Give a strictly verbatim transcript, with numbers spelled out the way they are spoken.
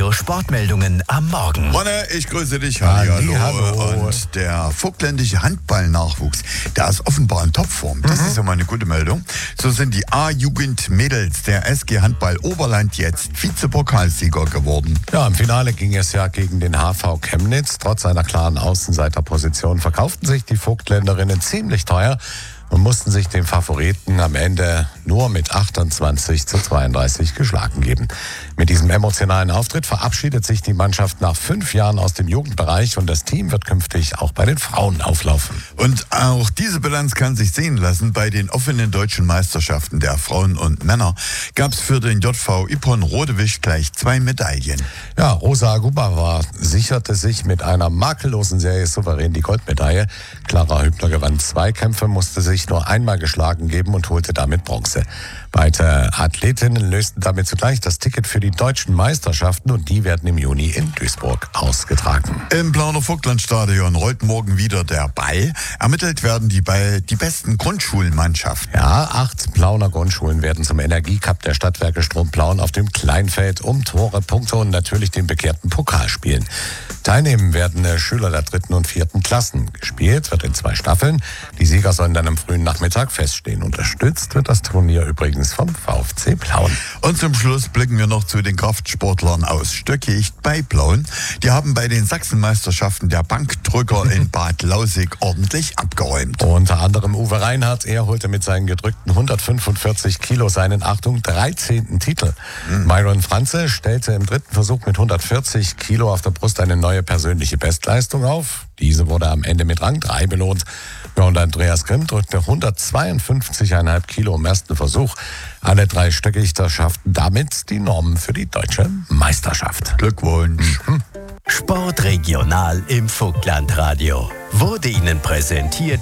Radio Sportmeldungen am Morgen. Ronne, ich grüße dich. Halli, hallo. Hallo. Und der vogtländische Handballnachwuchs, der ist offenbar in Topform. Das mhm. ist ja mal eine gute Meldung. So sind die A-Jugend-Mädels der S G Handball Oberland jetzt Vizepokalsieger geworden. Ja, im Finale ging es ja gegen den H V Chemnitz. Trotz einer klaren Außenseiterposition verkauften sich die Vogtländerinnen ziemlich teuer und mussten sich den Favoriten am Ende nur mit achtundzwanzig zu zweiunddreißig geschlagen geben. Mit diesem emotionalen Auftritt verabschiedet sich die Mannschaft nach fünf Jahren aus dem Jugendbereich und das Team wird künftig auch bei den Frauen auflaufen. Und auch diese Bilanz kann sich sehen lassen. Bei den offenen deutschen Meisterschaften der Frauen und Männer gab es für den J V Ippon Rodewisch gleich zwei Medaillen. Ja, Rosa Agubava sicherte sich mit einer makellosen Serie souverän die Goldmedaille. Clara Hübner gewann zwei Kämpfe, musste sich nur einmal geschlagen geben und holte damit Bronze. Beide Athletinnen lösten damit zugleich das Ticket für die deutschen Meisterschaften und die werden im Juni in Duisburg ausgetragen. Im Plauner-Vogtland-Stadion rollt morgen wieder der Ball. Ermittelt werden die, bei die besten Grundschulmannschaften. Ja, acht Plauner Grundschulen werden zum Energiecup der Stadtwerke Strom-Plauen auf dem Kleinfeld um Tore, Punkte und natürlich den begehrten Pokal spielen. Teilnehmen werden Schüler der dritten und vierten Klassen. Gespielt wird in zwei Staffeln. Die Sieger sollen dann am frühen Nachmittag feststehen. Unterstützt wird das Turnier übrigens vom VfC Plauen. Und zum Schluss blicken wir noch zu den Kraftsportlern aus Stöckicht bei Plauen. Die haben bei den Sachsenmeisterschaften der Bankdrücker in Bad Lausick ordentlich abgeräumt. Unter anderem Uwe Reinhardt, er holte mit seinen gedrückten hundertfünfundvierzig Kilo seinen, Achtung, dreizehnten Titel. Mhm. Myron Franze stellte im dritten Versuch mit hundertvierzig Kilo auf der Brust eine neue persönliche Bestleistung auf. Diese wurde am Ende mit Rang drei belohnt. Ja, und Andreas Grimm drückte hundertzweiundfünfzig Komma fünf Kilo im ersten Versuch. Alle drei Stöckichter schafften damit die Normen für die deutsche Meisterschaft. Glückwunsch. Mhm. Sportregional im Vogtlandradio wurde Ihnen präsentiert